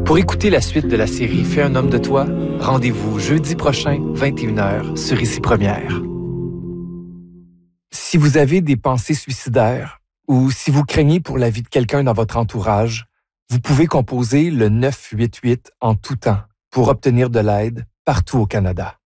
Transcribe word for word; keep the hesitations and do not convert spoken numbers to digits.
Pour écouter la suite de la série Fais un homme de toi, rendez-vous jeudi prochain, vingt et une heures, sur Ici Première. Si vous avez des pensées suicidaires ou si vous craignez pour la vie de quelqu'un dans votre entourage, vous pouvez composer le neuf cent quatre-vingt-huit en tout temps pour obtenir de l'aide partout au Canada.